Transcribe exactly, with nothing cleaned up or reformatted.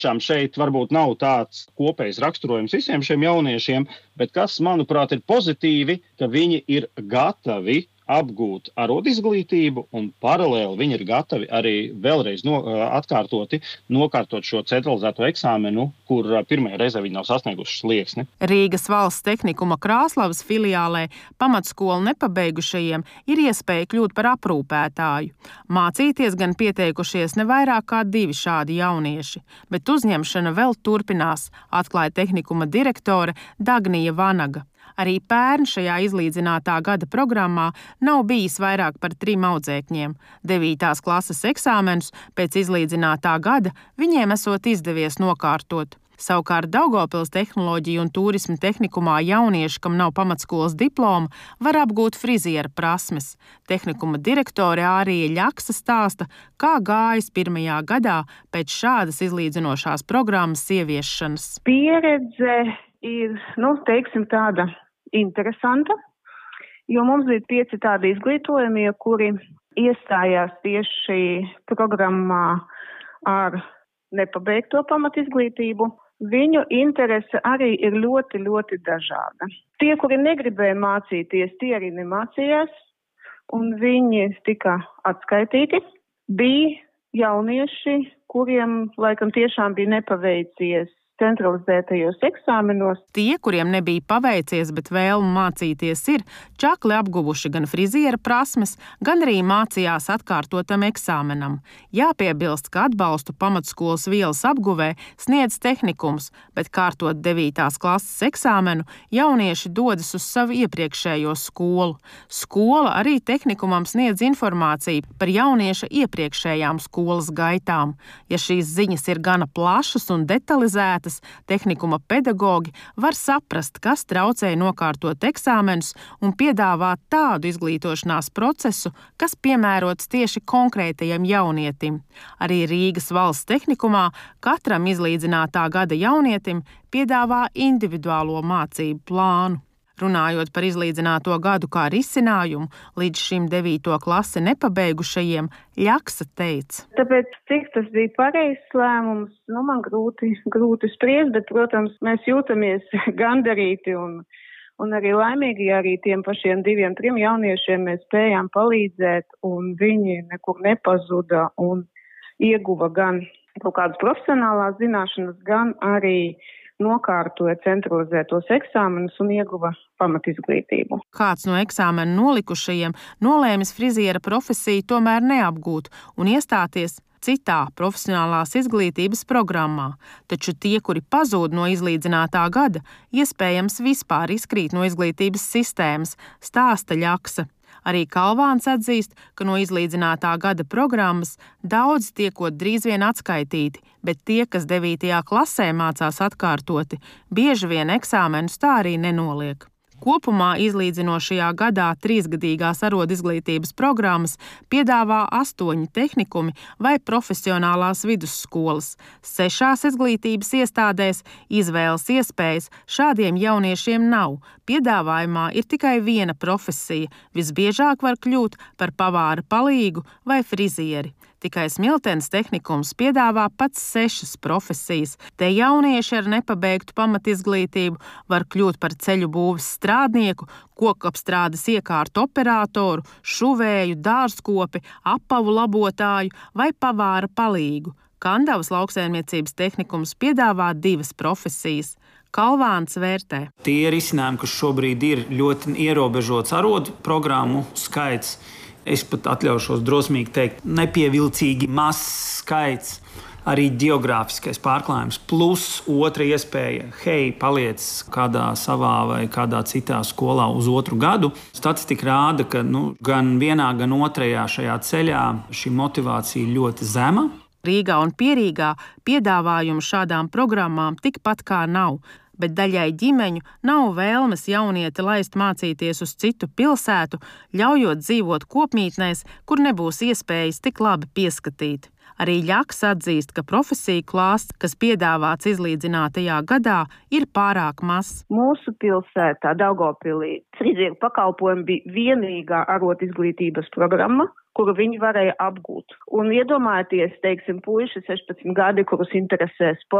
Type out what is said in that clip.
Šeit varbūt nav tāds kopējs raksturojums visiem šiem jauniešiem, bet kas, manuprāt, ir pozitīvi, ka viņi ir gatavi apgūt arodizglītību un paralēli viņi ir gatavi arī vēlreiz no, atkārtoti nokārtot šo centralizēto eksāmenu, kur pirmajā reizē viņi nav sasnieguši slieksni. Rīgas valsts tehnikuma Krāslavas filiālē pamatskolu nepabeigušajiem ir iespēja kļūt par aprūpētāju. Mācīties gan pieteikušies ne vairāk kā divi šādi jaunieši, bet uzņemšana vēl turpinās, atklāja tehnikuma direktore Dagnija Vanaga. Arī pērn šajā izlīdzinātā gada programmā nav bijis vairāk par trim audzēkņiem. Devītās klases eksāmenus pēc izlīdzinātā gada viņiem esot izdevies nokārtot. Savukārt Daugavpils tehnoloģiju un turisma tehnikumā jaunieši, kam nav pamatskolas diploma, var apgūt friziera prasmes. Tehnikuma direktore Ārija Ļaksa stāsta, kā gājis pirmajā gadā pēc šādas izlīdzinošās programmas ieviešanas. Pieredze ir, nu, teiksim, tāda interesanta, jo mums bija pieci tādi izglītojumie, kuri iestājās tieši programmā ar nepabeigto pamatizglītību. Viņu interese arī ir ļoti, ļoti dažāda. Tie, kuri negribēja mācīties, tie arī nemācījās, un viņi tika atskaitīti. Bija jaunieši, kuriem laikam tiešām bija nepaveicies centralizētajos eksāmenos. Tie, kuriem nebija paveicies, bet vēlme mācīties ir, čakli apguvuši gan friziera prasmes, gan arī mācījās atkārtotam eksāmenam. Jāpiebilst, ka atbalstu pamatskolas vielas apguvē sniedz tehnikums, bet kārtot devītās klases eksāmenu jaunieši dodas uz savu iepriekšējo skolu. Skola arī tehnikumam sniedz informāciju par jaunieša iepriekšējām skolas gaitām. Ja šīs ziņas ir gana plašas un detalizētas, tehnikuma pedagogi var saprast, kas traucēja nokārtot eksāmenus un piedāvāt tādu izglītošanās procesu, kas piemērots tieši konkrētajam jaunietim. Arī Rīgas valsts tehnikumā katram izlīdzinātā gada jaunietim piedāvā individuālo mācību plānu. Runājot par izlīdzināto gadu kā risinājumu, līdz šim devīto klasi nepabeigušajiem, Ļaksa teica. Tāpēc, cik tas bija pareizs lēmums, nu man grūti, grūti spriest, bet, protams, mēs jūtamies gandarīti un, un arī laimīgi, ja arī tiem pašiem diviem, trim jauniešiem mēs spējām palīdzēt, un viņi nekur nepazuda un ieguva gan kaut kādas profesionālās zināšanas, gan arī nokārtoja centralizētos eksāmenus un ieguva pamatizglītību. Kāds no eksāmenu nolikušajiem nolēmis friziera profesiju tomēr neapgūt un iestāties citā profesionālās izglītības programmā, taču tie, kuri pazūd no izlīdzinātā gada, iespējams vispār izkrīt no izglītības sistēmas, stāsta Ļaksa. Arī Kalvāns atzīst, ka no izlīdzinātā gada programmas daudz tiekot drīz vien atskaitīti, bet tie, kas devītajā klasē mācās atkārtoti, bieži vien eksāmenus tā arī nenoliek. Kopumā izlīdzinošajā gadā trīsgadīgās arodizglītības programmas piedāvā astoņi tehnikumi vai profesionālās vidusskolas. Sešās izglītības iestādēs izvēles iespējas šādiem jauniešiem nav. Piedāvājumā ir tikai viena profesija. Visbiežāk var kļūt par pavāra palīgu vai frizieri. Tikai Smiltenes tehnikums piedāvā pats sešas profesijas. Te jaunieši ar nepabeigtu pamatizglītību var kļūt par ceļu būves strādnieku, kokapstrādes iekārtu operatoru, šuvēju, dārzkopi, apavu labotāju vai pavāra palīgu. Kandavas lauksaimniecības tehnikums piedāvā divas profesijas. Kalvāns vērtē. Tie risinājumi, kas šobrīd ir ļoti ierobežots arodu programmu skaits, es pat atļaušos drosmīgi teikt, nepievilcīgi mazs skaits, arī geogrāfiskais pārklājums, plus otra iespēja, hei, paliec kādā savā vai kādā citā skolā uz otru gadu. Statistika rāda, ka nu, gan vienā, gan otrajā šajā ceļā šī motivācija ļoti zema. Rīgā un Pierīgā piedāvājumu šādām programmām tikpat kā nav, bet daļai ģimeņu nav vēlmes jaunieti laist mācīties uz citu pilsētu, ļaujot dzīvot kopmītnēs, kur nebūs iespējas tik labi pieskatīt. Arī Ļaks atzīst, ka profesiju klāsts, kas piedāvāts izlīdzinātajā gadā, ir pārāk mazs. Mūsu pilsētā Daugavpilī frizieru pakalpojumi bija vienīgā arotizglītības programma, kuru viņi varēja apgūt. Un iedomājieties, teiksim, puiši sešpadsmit gadi, kurus interesē sports,